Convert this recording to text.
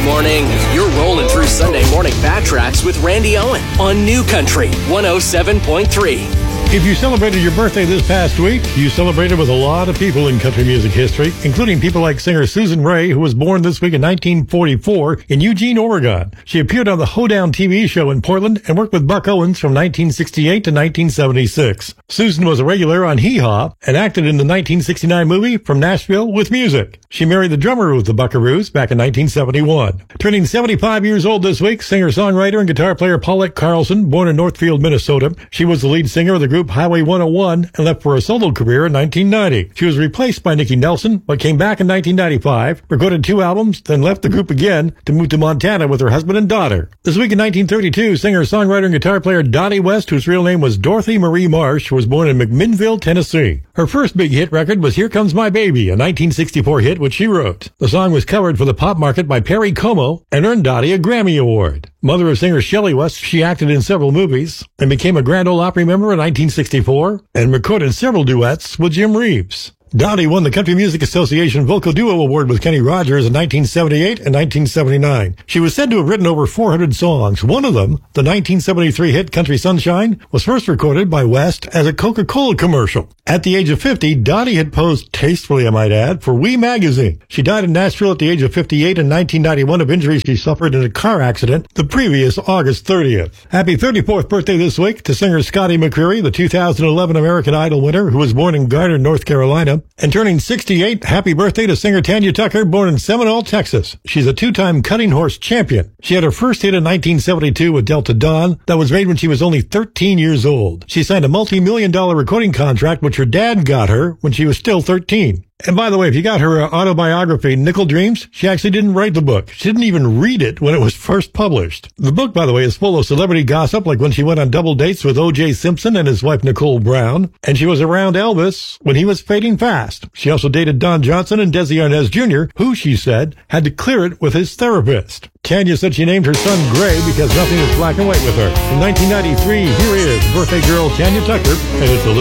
Morning. You're rolling through Sunday morning Fat Tracks with Randy Owen on New Country 107.3. If you celebrated your birthday this past week, you celebrated with a lot of people in country music history, including people like singer Susan Rae, who was born this week in 1944 in Eugene, Oregon. She appeared on the Hoedown TV show in Portland and worked with Buck Owens from 1968 to 1976. Susan was a regular on Hee Haw and acted in the 1969 movie From Nashville with Music. She married the drummer of the Buckaroos back in 1971. Turning 75 years old this week, singer-songwriter and guitar player Paulette Carlson, born in Northfield, Minnesota. She was the lead singer of the group Highway 101 and left for a solo career in 1990. She was replaced by Nikki Nelson, but came back in 1995, recorded 2 albums, then left the group again to move to Montana with her husband and daughter. This week in 1932, singer, songwriter, and guitar player Dottie West, whose real name was Dorothy Marie Marsh, was born in McMinnville, Tennessee. Her first big hit record was Here Comes My Baby, a 1964 hit which she wrote. The song was covered for the pop market by Perry Como and earned Dottie a Grammy Award. Mother of singer Shelley West, she acted in several movies and became a Grand Ole Opry member in 1964 and recorded several duets with Jim Reeves. Dottie won the Country Music Association Vocal Duo Award with Kenny Rogers in 1978 and 1979. She was said to have written over 400 songs. One of them, the 1973 hit Country Sunshine, was first recorded by West as a Coca-Cola commercial. At the age of 50, Dottie had posed tastefully, I might add, for We Magazine. She died in Nashville at the age of 58 in 1991 of injuries she suffered in a car accident the previous August 30th. Happy 34th birthday this week to singer Scotty McCreery, the 2011 American Idol winner, who was born in Garner, North Carolina. And turning 68, happy birthday to singer Tanya Tucker, born in Seminole, Texas. She's a 2-time cutting horse champion. She had her first hit in 1972 with Delta Dawn that was made when she was only 13 years old. She signed a multi-million-dollar recording contract, which her dad got her when she was still 13. And by the way, if you got her autobiography, Nickel Dreams, she actually didn't write the book. She didn't even read it when it was first published. The book, by the way, is full of celebrity gossip, like when she went on double dates with O.J. Simpson and his wife Nicole Brown. And she was around Elvis when he was fading fast. She also dated Don Johnson and Desi Arnaz Jr., who, she said, had to clear it with his therapist. Tanya said she named her son Gray because nothing is black and white with her. In 1993, here is birthday girl Tanya Tucker, and it's a little